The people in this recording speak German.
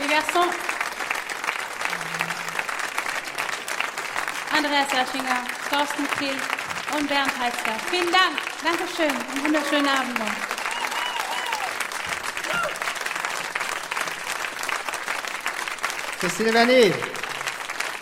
les garçons. Andreas Laschinger, Thorsten Kehl und Bernd Heitzler. Vielen Dank. Dankeschön. Einen wunderschönen Abend noch. Christine Vernier.